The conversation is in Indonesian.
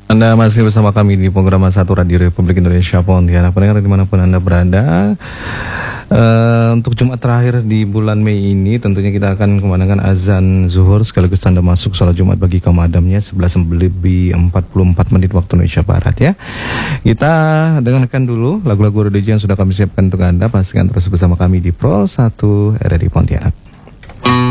Anda masih bersama kami di program Satu Radio Republik Indonesia Pontianak. Pendengar dimanapun Anda berada, untuk Jumat terakhir di bulan Mei ini tentunya kita akan kumandangkan azan zuhur sekaligus tanda masuk sholat Jumat bagi kaum adamnya 11:44 waktu Indonesia Barat ya. Kita dengarkan dulu lagu-lagu religi yang sudah kami siapkan untuk Anda. Pastikan terus bersama kami di Pro 1 RRI Pontianak.